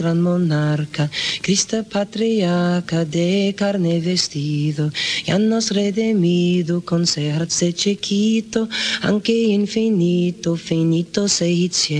gran monarca, Cristo patriarca de carne vestido, y nos redimido con ser chiquito, anche infinito, finito se